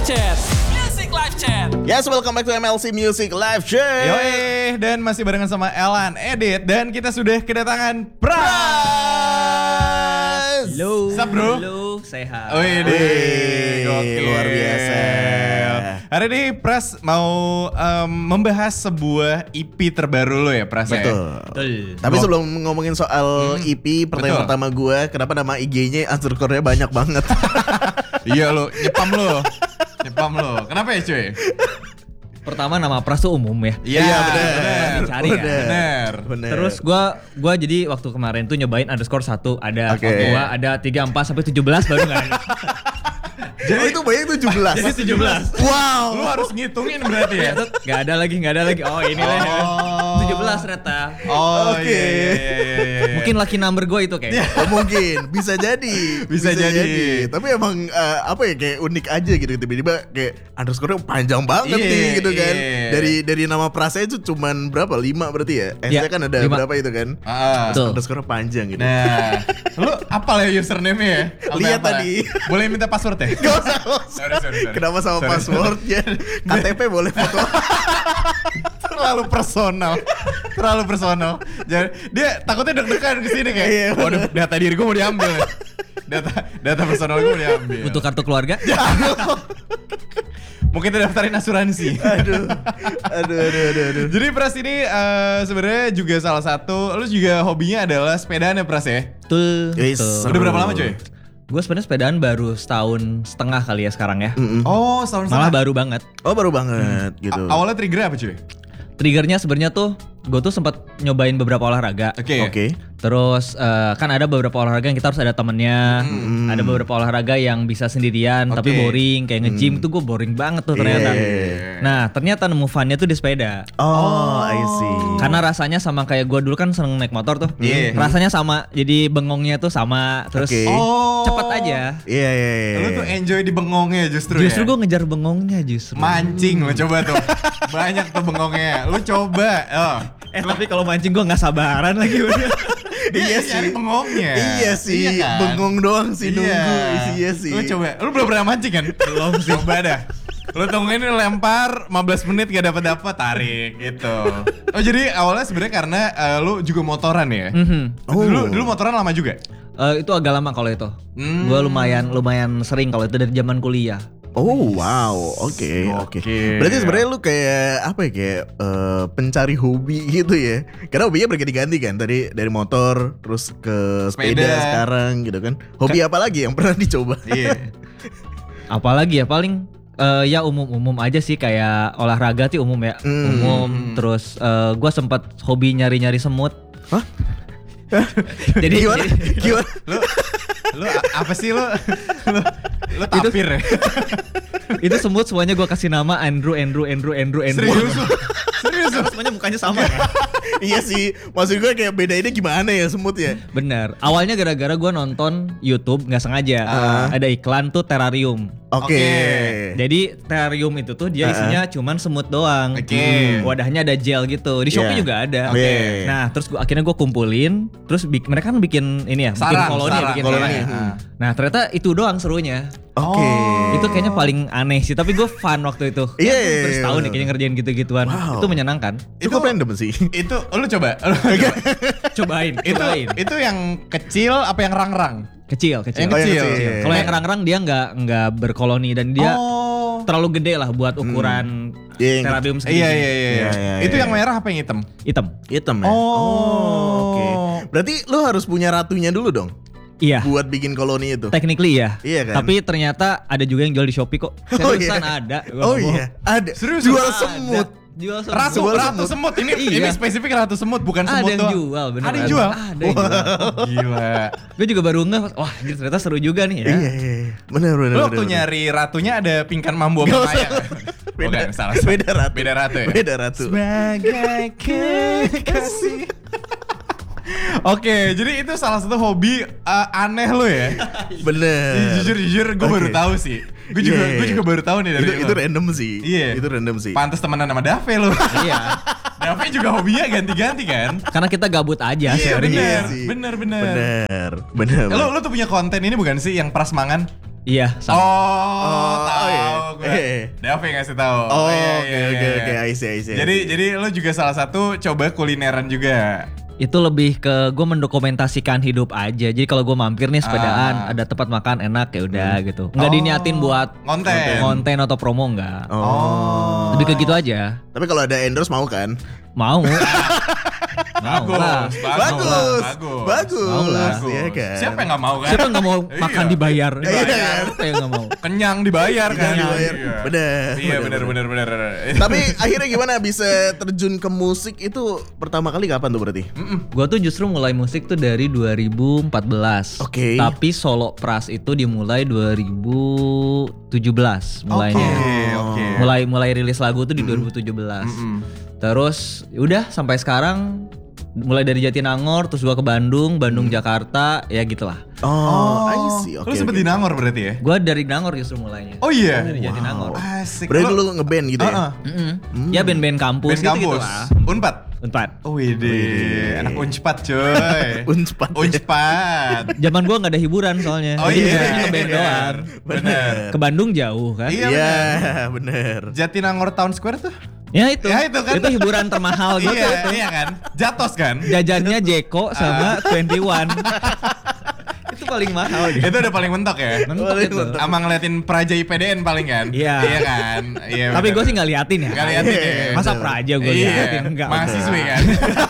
Chat. Music Live Chat. Yes, welcome back to MLC Music Live Chat. Yoi, dan masih barengan sama Elan Edit dan kita sudah kedatangan Pras. Halo. Sup, bro? Halo, sehat. Wih, gokil. luar biasa. Hari ini Pras mau membahas sebuah EP terbaru lo ya, Pras ya? Betul. Tapi sebelum ngomongin soal EP, pertanyaan betul. pertama gue, kenapa nama IG-nya underscore-nya banyak banget? Iya lo, nyepam lo. Kenapa ya cuy? Pertama nama Pras tuh umum ya. Iya, bener. Dicari kan? Bener. Terus gua jadi waktu kemarin tuh nyobain underscore 1 ada Oke. 2 ada 3 4 sampai 17 baru enggak ada. Jadi itu banyak 17. Jadi 17. Wow. Lu harus ngitungin berarti ya? Enggak ada lagi. Oh, ini lah. 17 ternyata. Oh, Oke. iya. Mungkin lucky number gue itu kayaknya. Oh, mungkin bisa jadi. Bisa jadi. Tapi emang apa ya, kayak unik aja gitu, tiba-tiba kayak underscore-nya panjang banget Iya, nih gitu kan. iya. Dari nama Prasnya itu cuman berapa? 5 berarti ya? Iya, SC kan ada 5. berapa itu kan? Betul. Underscore panjang gitu. Nah, lu apa lah username-nya ya? Sampai Lihat apa? tadi. Boleh minta password ya? Gak usah. Sorry. Kenapa sama Sorry. passwordnya? KTP boleh foto. Terlalu personal. Jadi dia takutnya deg-degan kesini kayak, Iya, waduh, data diri gue mau diambil. Data personal gue mau diambil. Untuk kartu keluarga? Mungkin kita daftarin asuransi. Aduh. Jadi Pras ini sebenarnya juga salah satu, lu juga hobinya adalah sepedaan ya Pras ya? Betul. Yes. Betul. Udah berapa lama coy? Gue sebenarnya sepedaan baru setahun setengah kali ya sekarang ya. Oh, setahun Malah setengah. baru banget. Oh, baru banget gitu. Awalnya trigger apa cuy? Triggernya sebenarnya tuh gue tuh sempat nyobain beberapa olahraga. Oke. Terus kan ada beberapa olahraga yang kita harus ada temennya. Ada beberapa olahraga yang bisa sendirian tapi Oke. boring. Kayak nge-gym tuh gue boring banget tuh ternyata. Iya. Nah ternyata nemu funnya tuh di sepeda. Oh, I see. Karena rasanya sama kayak gue dulu kan seneng naik motor tuh. Iya. Rasanya sama. Jadi bengongnya tuh sama. Terus Oke. Oh. cepet aja. Iya. Lu tuh enjoy di bengongnya justru Justru ya? gue ngejar bengongnya justru. Mancing lo coba tuh. Banyak tuh bengongnya. Lu coba. Oh. Tapi kalau mancing gue nggak sabaran lagi udah. Iya nyari sih. bengongnya. Iya sih, kan? bengong doang sih nunggu. Iya sih. Lu coba. Lu belum pernah mancing kan? Belum sih. Coba dah. Lu tungguin ini lempar 15 menit gak dapat tarik gitu. Oh jadi awalnya sebenarnya karena lu juga motoran ya? Oh. Dulu motoran lama juga? Itu agak lama kalau itu. Gue lumayan sering kalau itu dari zaman kuliah. Oh wow, oke. Oke. Berarti sebenarnya lu kayak apa ya, kayak pencari hobi gitu ya? Karena hobinya berganti-ganti kan, tadi dari motor terus ke sepeda sekarang gitu kan. Hobi apa lagi yang pernah dicoba? Iya. Apalagi ya paling ya umum aja sih kayak olahraga tuh umum ya. Umum. Terus gue sempat hobi nyari semut. Hah? Jadi Gimana? Lu apa sih lu tapir ya? itu semut semuanya gue kasih nama Andrew. Serius lu? Semuanya mukanya sama kan? Iya sih, maksud gue kayak bedainnya gimana ya semut ya? Bener. Awalnya gara-gara gue nonton YouTube nggak sengaja ada iklan tuh terrarium. Oke. Jadi terrarium itu tuh dia isinya cuman semut doang. Oke. Wadahnya ada gel gitu. Di Shopee Iya. juga ada. Oke. Nah, terus akhirnya gue kumpulin, terus mereka kan bikin ini ya, bikin koloni ya, bikin koloni. koloni. Nah, ternyata itu doang serunya. Oke. Itu kayaknya paling aneh sih, tapi gue fun waktu itu. Iya, Ya, iya, baru iya, setahun nih bener. kayaknya ngerjain gitu-gituan. Wow. Itu menyenangkan. Cukup random sih. Itu lu coba. Cobain. Itu yang kecil apa yang rang-rang? Kecil. Yang Oh, yang kecil. kecil. Kalau yang rang-rang dia nggak berkoloni dan dia Oh. terlalu gede lah buat ukuran Iya, yang terrarium segini. Iya. Iya, Itu iya. yang merah apa yang hitam? Hitam. Hitam ya? Oh. Oke. Berarti lu harus punya ratunya dulu dong Iya. buat bikin koloni itu. Technically ya. Iya kan? Tapi ternyata ada juga yang jual di Shopee kok. Seriusan ada. Gua Oh nggak bohong. iya, ada. Serius? Jual Ada. semut. Jual semut. Ratu semut. Ini Iya. spesifik ratu semut bukan Ada semut yang doang. jual beneran. Ada yang jual? Ada yang jual. Gila. Gue juga baru ngeh, wah anjir, ternyata seru juga nih ya. Iya. Benar. Lu waktu nyari ratunya ada pingkan mambu apa Maya? Bukan, salah. Beda ratu. Beda ratu ya? Beda ratu. Sebagai kekasih. Oke, jadi itu salah satu hobi aneh lo ya. Bener. Jujur gue baru Oke. tahu sih. Gue Iya. juga baru tahu nih dari Itu lo. random sih. Iya. Itu random sih. Pantes temenan sama Dave lo. Iya. Dave juga hobinya ganti-ganti kan? Karena kita gabut aja Iya sebenarnya. bener, sih. bener. Bener. Lo tuh punya konten ini bukan sih yang prasmangan? Iya, sama. Tahu iya. gue. Davi ngasih tahu. Oh, Iya, oke, I see. Jadi lo juga salah satu coba kulineran juga. Itu lebih ke gue mendokumentasikan hidup aja. Jadi kalau gue mampir nih sepedaan, ada tempat makan enak ya udah gitu. Nggak diniatin buat konten atau promo nggak. Lebih ke gitu aja. Tapi kalau ada endorse mau kan? Mau. Bagus. Mau lah. Iya kan? Siapa yang nggak mau kan? Siapa nggak mau makan dibayar? Dibayar. Siapa yang nggak mau? Kenyang dibayar kan? Dibayar. Bener. Iya bener. Tapi akhirnya gimana bisa terjun ke musik itu pertama kali kapan tuh berarti? Gue tuh justru mulai musik tuh dari 2014. Oke. Tapi solo pras itu dimulai 2017 mulainya. Oke. Mulai rilis lagu tuh di 2017. Terus udah sampai sekarang mulai dari Jatinangor terus gua ke Bandung, Jakarta, ya gitulah. I see. Lu sempet di Nangor berarti ya? Gua dari Nangor justru mulainya. Oh iya. Dari Jatinangor. Asik. Berarti lu ngeband gitu ya? Ya band-band kampus Band gitu kampus. lah. Unpad. Unpad. Widih. Anak Unpad coy. Unpad. Zaman gua nggak ada hiburan soalnya. Oh Jadi iya. biasanya ngeband doang. Bener. Ke Bandung jauh kan? Iya, bener. Jatinangor Town Square tuh? Ya itu. Ya, itu kan. Itu hiburan termahal gua tuh itu. Iya kan? Jatos kan? Jajannya Jeko sama 21. Itu paling mahal gitu. Itu udah paling mentok ya? Mentok itu. Sama ngeliatin Praja IPDN paling kan? Iya. Iya kan? Iya. Tapi gue sih nggak liatin ya. Nggak liatin ya? Masa Praja gue Iya. liatin enggak. Mahasiswi kan?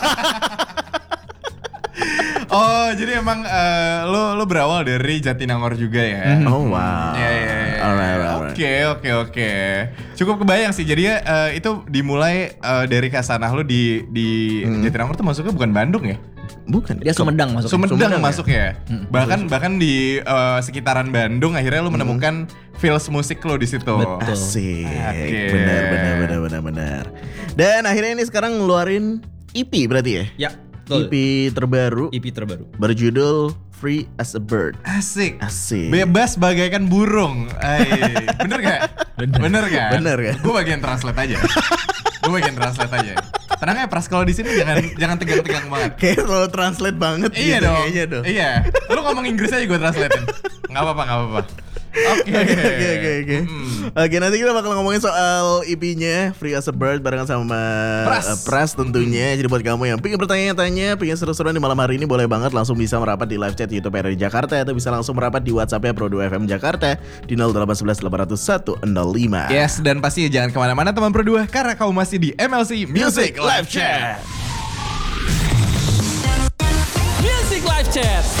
Oh, jadi emang lo berawal dari Jatinangor juga ya? Oh wow. Iya. Alright. Oke. Cukup kebayang sih. Jadi itu dimulai dari kasanah lo di Jatinangor tuh masuknya bukan Bandung ya? Bukan. Dia Sumedang masuk. Sumedang masuk ya. Bahkan di sekitaran Bandung akhirnya lo menemukan feels musik lo di situ. Betul. Asik. Oke. Benar. Dan akhirnya ini sekarang ngeluarin EP berarti ya? Ya. Betul. EP terbaru berjudul Free as a Bird. Asik. Asik. Bebas bagaikan burung. Bener gak? Bener kan? Bener kan? Gue bagian translate aja. Tenang ya Pras, kalau di sini jangan tegang-tegang banget. Kayak lo translate banget Iya gitu dong. kayaknya dong. Iya. Lu ngomong Inggris aja gue translatein. Gak apa-apa. Oke. Oke, nanti kita bakal ngomongin soal EP-nya Free as a Bird barengan sama Pras tentunya. Jadi buat kamu yang pengen bertanya-tanya, pengen seru-seruan di malam hari ini, boleh banget langsung bisa merapat di live chat YouTube RRI Jakarta, atau bisa langsung merapat di WhatsApp-nya Pro2 FM Jakarta di 0811 801 105. Yes, dan pastinya jangan kemana-mana teman Pro2, karena kamu masih di MLC Music Live Chat. Music Live Chat.